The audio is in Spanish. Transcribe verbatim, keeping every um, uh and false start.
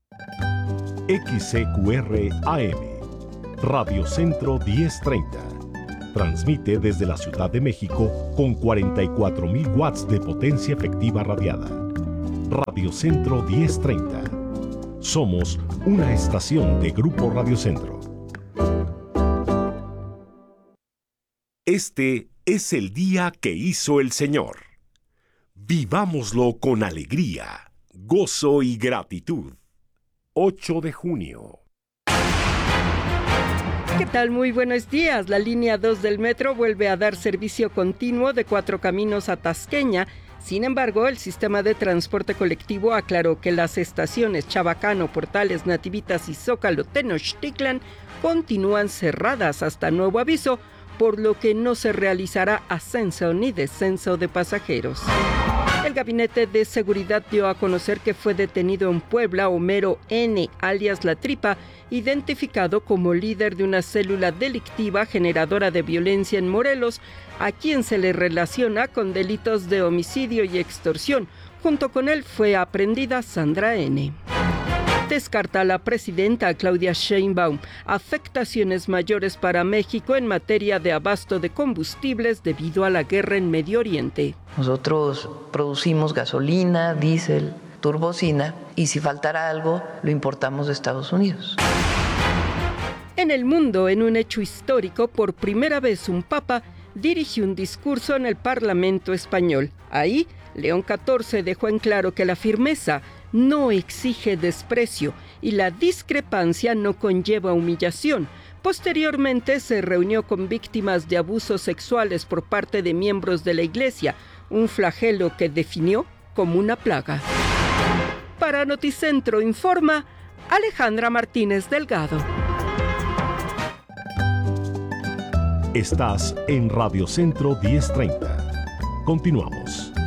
X C Q R A M, Radio Centro diez treinta. Transmite desde la Ciudad de México con cuarenta y cuatro mil watts de potencia efectiva radiada. Radio Centro diez treinta. Somos una estación de Grupo Radio Centro. Este es el día que hizo el Señor. Vivámoslo con alegría, gozo y gratitud. ocho de junio. ¿Qué tal? Muy buenos días. La línea dos del metro vuelve a dar servicio continuo de Cuatro Caminos a Tasqueña. Sin embargo, el sistema de transporte colectivo aclaró que las estaciones Chabacano, Portales, Nativitas y Zócalo Tenochtitlan continúan cerradas hasta nuevo aviso, por lo que no se realizará ascenso ni descenso de pasajeros. El Gabinete de Seguridad dio a conocer que fue detenido en Puebla Homero N., alias La Tripa, identificado como líder de una célula delictiva generadora de violencia en Morelos, a quien se le relaciona con delitos de homicidio y extorsión. Junto con él fue aprehendida Sandra N. Descarta la presidenta Claudia Sheinbaum afectaciones mayores para México en materia de abasto de combustibles debido a la guerra en Medio Oriente. Nosotros producimos gasolina, diésel, turbocina y si faltara algo lo importamos de Estados Unidos. En el mundo, en un hecho histórico, por primera vez un papa dirigió un discurso en el Parlamento español. Ahí, León catorce dejó en claro que la firmeza no exige desprecio y la discrepancia no conlleva humillación. Posteriormente se reunió con víctimas de abusos sexuales por parte de miembros de la Iglesia, un flagelo que definió como una plaga. Para Noticentro informa Alejandra Martínez Delgado. Estás en Radio Centro diez treinta. Continuamos.